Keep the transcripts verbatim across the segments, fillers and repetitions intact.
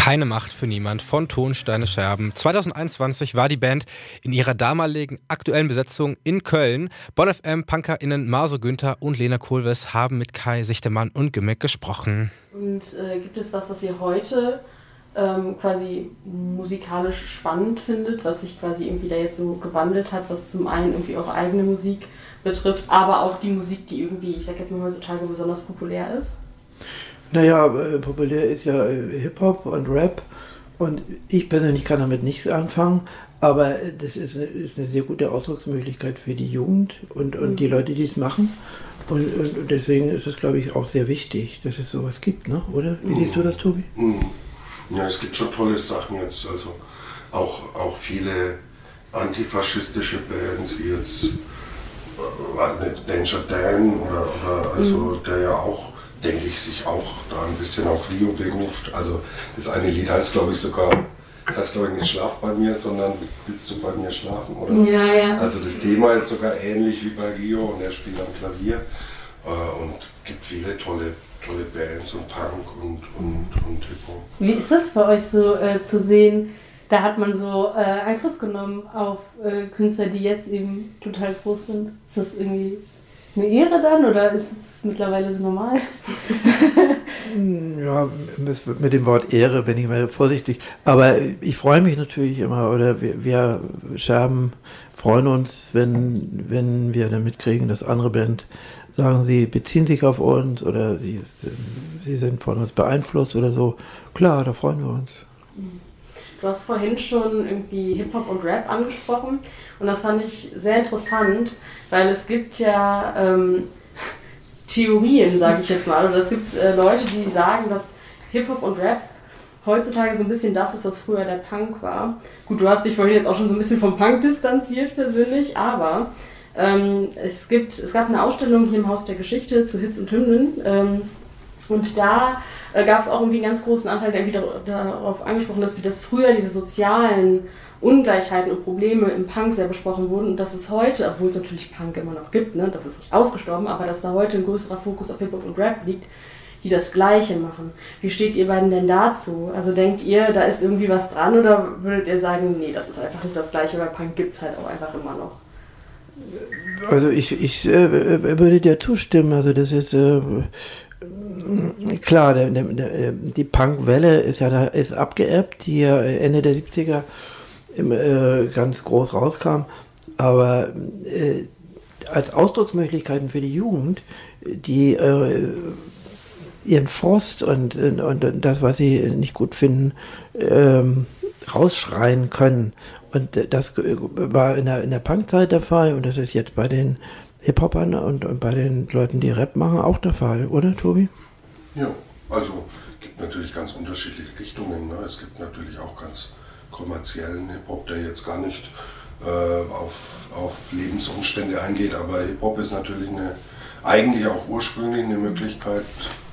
Keine Macht für niemand von Tonsteine Scherben. zwanzig einundzwanzig war die Band in ihrer damaligen aktuellen Besetzung in Köln. Bonn F M, PunkerInnen Marso Günther und Lena Kohlwes haben mit Kai Sichtemann und Gimmick gesprochen. Und äh, gibt es was, was ihr heute ähm, quasi musikalisch spannend findet, was sich quasi irgendwie da jetzt so gewandelt hat, was zum einen irgendwie eure eigene Musik betrifft, aber auch die Musik, die irgendwie, ich sag jetzt mal heutzutage, besonders populär ist? Naja, äh, populär ist ja äh, Hip-Hop und Rap und ich persönlich kann damit nichts anfangen, aber das ist eine, ist eine sehr gute Ausdrucksmöglichkeit für die Jugend und, und mhm. die Leute, die es machen und, und, und deswegen ist es, glaube ich, auch sehr wichtig, dass es sowas gibt, ne? Oder? Wie mhm. siehst du das, Tobi? Mhm. Ja, es gibt schon tolle Sachen jetzt, also auch, auch viele antifaschistische Bands, wie jetzt äh, Danger Dan oder, oder also mhm. der ja auch, denke ich, sich auch da ein bisschen auf Rio beruft. Also das eine Lied heißt, glaube ich, sogar, das heißt, glaube ich, nicht Schlaf bei mir, sondern Willst du bei mir schlafen, oder? Ja, ja. Also das Thema ist sogar ähnlich wie bei Rio und er spielt am Klavier äh, und gibt viele tolle, tolle Bands und Punk und, und, und Hip-Hop. Wie ist das für euch so äh, zu sehen? Da hat man so äh, Einfluss genommen auf äh, Künstler, die jetzt eben total groß sind. Ist das irgendwie eine Ehre dann oder ist es mittlerweile so normal? Ja, mit dem Wort Ehre bin ich mal vorsichtig. Aber ich freue mich natürlich immer, oder wir, wir Scherben freuen uns, wenn, wenn wir dann mitkriegen, dass andere Band sagen, sie beziehen sich auf uns oder sie, sie sind von uns beeinflusst oder so. Klar, da freuen wir uns. Du hast vorhin schon irgendwie Hip-Hop und Rap angesprochen und das fand ich sehr interessant, weil es gibt ja ähm, Theorien, sage ich jetzt mal, oder es gibt äh, Leute, die sagen, dass Hip-Hop und Rap heutzutage so ein bisschen das ist, was früher der Punk war. Gut, du hast dich vorhin jetzt auch schon so ein bisschen vom Punk distanziert persönlich, aber ähm, es gibt, es gab eine Ausstellung hier im Haus der Geschichte zu Hits und Hymnen ähm, und da äh, gab es auch irgendwie einen ganz großen Anteil, der wieder darauf angesprochen ist, wie das früher diese sozialen Ungleichheiten und Probleme im Punk sehr besprochen wurden und dass es heute, obwohl es natürlich Punk immer noch gibt, ne, das ist nicht ausgestorben, aber dass da heute ein größerer Fokus auf Hip-Hop und Rap liegt, die das Gleiche machen. Wie steht ihr beiden denn dazu? Also denkt ihr, da ist irgendwie was dran oder würdet ihr sagen, nee, das ist einfach nicht das Gleiche, weil Punk gibt es halt auch einfach immer noch? Also ich, ich äh, würde dir zustimmen, also das ist äh, klar, der, der, die Punk-Welle ist ja da, ist abgeebbt, die ja Ende der siebziger im, äh, ganz groß rauskam, aber äh, als Ausdrucksmöglichkeiten für die Jugend, die äh, ihren Frust und, und, und das, was sie nicht gut finden, ähm, rausschreien können. Und das war in der, in der Punk-Zeit der Fall und das ist jetzt bei den Hip-Hopern und, und bei den Leuten, die Rap machen, auch der Fall, oder Tobi? Ja, also es gibt natürlich ganz unterschiedliche Richtungen. Ne? Es gibt natürlich auch ganz kommerziellen Hip-Hop, der jetzt gar nicht äh, auf, auf Lebensumstände eingeht, aber Hip-Hop ist natürlich eine, eigentlich auch ursprünglich eine Möglichkeit,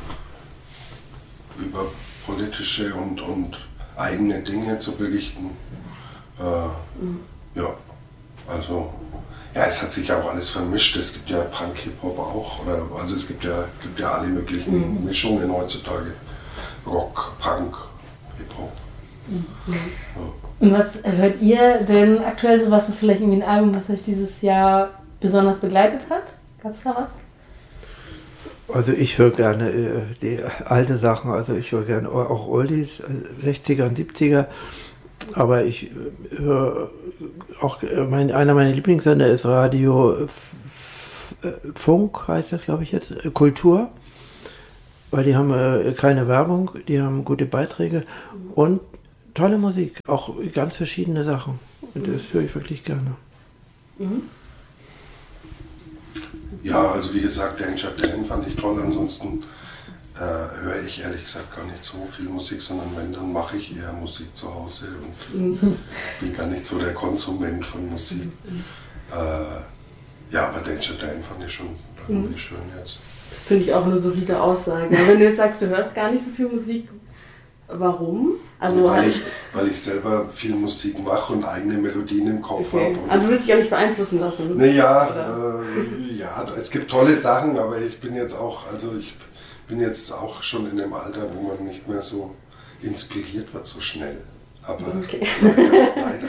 über politische und, und eigene Dinge zu berichten. Äh, mhm. Ja, also ja, es hat sich ja auch alles vermischt. Es gibt ja Punk, Hip-Hop auch, oder also es gibt ja, gibt ja alle möglichen mhm. Mischungen heutzutage. Rock, Punk, Hip-Hop. Mhm. Ja. Und was hört ihr denn aktuell so? Was ist vielleicht irgendwie ein Album, was euch dieses Jahr besonders begleitet hat? Gab es da was? Also ich höre gerne äh, die alte Sachen, also ich höre gerne auch Oldies, sechziger und siebziger, aber ich äh, höre auch, äh, mein, einer meiner Lieblingssender ist Radio F- F- Funk, heißt das glaube ich jetzt, äh, Kultur, weil die haben äh, keine Werbung, die haben gute Beiträge und tolle Musik, auch ganz verschiedene Sachen und das höre ich wirklich gerne. Mhm. Ja, also wie gesagt, Danger Dan fand ich toll, ansonsten äh, höre ich ehrlich gesagt gar nicht so viel Musik, sondern wenn, dann mache ich eher Musik zu Hause und mhm. bin gar nicht so der Konsument von Musik. Mhm. Äh, ja, aber Danger Dan fand ich schon irgendwie mhm. schön jetzt. Das finde ich auch eine solide Aussage. Wenn du jetzt sagst, du hörst gar nicht so viel Musik, warum? Also weil, ich, weil ich selber viel Musik mache und eigene Melodien im Kopf okay. habe. Also du willst dich ja nicht beeinflussen lassen? Naja, äh, ja, es gibt tolle Sachen, aber ich bin jetzt auch, also ich bin jetzt auch schon in dem Alter, wo man nicht mehr so inspiriert wird so schnell. Aber okay. leider, leider.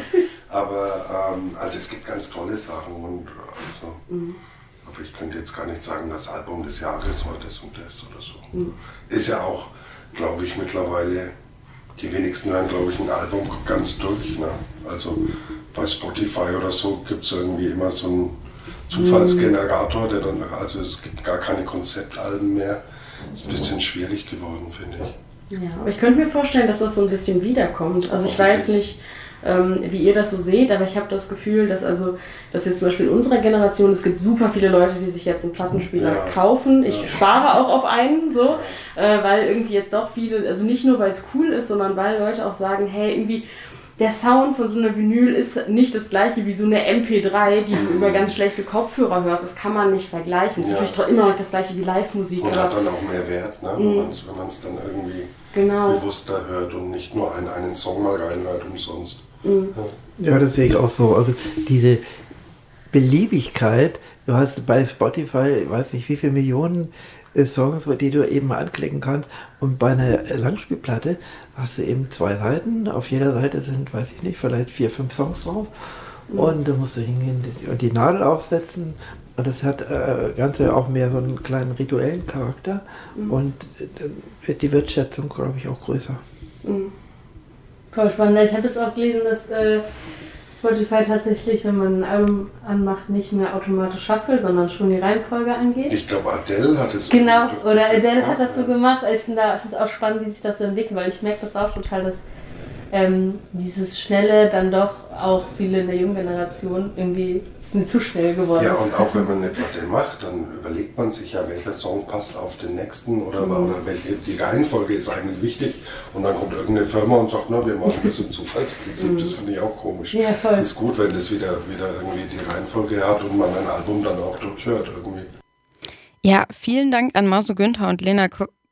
Aber ähm, also es gibt ganz tolle Sachen und also, mhm. aber ich könnte jetzt gar nicht sagen, das Album des Jahres war das und das oder so. Mhm. Ist ja auch, glaube ich, mittlerweile, die wenigsten hören, glaube ich, ein Album ganz durch. Ne? Also bei Spotify oder so gibt es irgendwie immer so einen Zufallsgenerator, der dann, also es gibt gar keine Konzeptalben mehr. Ist ein bisschen schwierig geworden, finde ich. Ja, aber ich könnte mir vorstellen, dass das so ein bisschen wiederkommt. Also ich weiß nicht, ähm, wie ihr das so seht, aber ich habe das Gefühl, dass also, dass jetzt zum Beispiel in unserer Generation, es gibt super viele Leute, die sich jetzt einen Plattenspieler ja. kaufen. Ich ja. spare auch auf einen, so, äh, weil irgendwie jetzt doch viele, also nicht nur, weil es cool ist, sondern weil Leute auch sagen, hey, irgendwie der Sound von so einer Vinyl ist nicht das gleiche wie so eine M P drei, die du über ganz schlechte Kopfhörer hörst. Das kann man nicht vergleichen. Das ja. ist natürlich immer noch das gleiche wie Live-Musik. Und hat dann auch mehr Wert, ne? wenn man es dann irgendwie genau. bewusster hört und nicht nur einen, einen Song mal reinhört umsonst. Mhm. Ja. ja, das sehe ich auch so. Also diese Beliebigkeit, du hast bei Spotify, ich weiß nicht wie viele Millionen Songs, die du eben mal anklicken kannst, und bei einer Langspielplatte hast du eben zwei Seiten, auf jeder Seite sind, weiß ich nicht, vielleicht vier, fünf Songs drauf mhm. und da musst du hingehen und die Nadel aufsetzen und das hat äh, Ganze auch mehr so einen kleinen rituellen Charakter mhm. und äh, wird die Wertschätzung, glaube ich, auch größer. Mhm. Voll spannend. Ich habe jetzt auch gelesen, dass äh, Spotify tatsächlich, wenn man ein Album anmacht, nicht mehr automatisch shuffle, sondern schon die Reihenfolge angeht. Ich glaube, Adele hat es Genau, so oder Adele hat das so gemacht. Ich finde es auch spannend, wie sich das so entwickelt, weil ich merke das auch total, dass ähm, dieses Schnelle dann doch auch viele in der jungen Generation irgendwie sind zu schnell geworden. Ja, und auch wenn man eine Platte macht, dann überlegt man sich ja, welcher Song passt auf den nächsten oder, mhm. oder welche, die Reihenfolge ist eigentlich wichtig. Und dann kommt irgendeine Firma und sagt, na, wir machen das im Zufallsprinzip. Das finde ich auch komisch. Ja, voll. Ist gut, wenn das wieder, wieder irgendwie die Reihenfolge hat und man ein Album dann auch durchhört irgendwie. Ja, vielen Dank an Marso Günther und Lena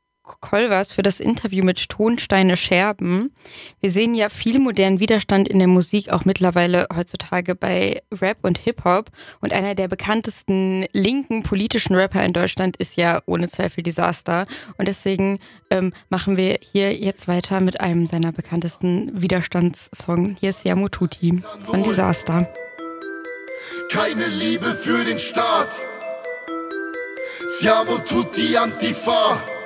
Kolvers für das Interview mit Tonsteine Scherben. Wir sehen ja viel modernen Widerstand in der Musik, auch mittlerweile heutzutage bei Rap und Hip-Hop. Und einer der bekanntesten linken politischen Rapper in Deutschland ist ja ohne Zweifel Disaster. Und deswegen ähm, machen wir hier jetzt weiter mit einem seiner bekanntesten Widerstandssongs. Hier ist Siamo Tutti von Disaster. Keine Liebe für den Staat. Siamo tutti Antifa.